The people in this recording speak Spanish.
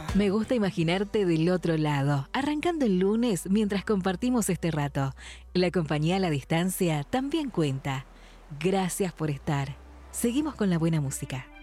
Me gusta imaginarte del otro lado, arrancando el lunes mientras compartimos este rato. La compañía a la distancia también cuenta. Gracias por estar. Seguimos con la buena música.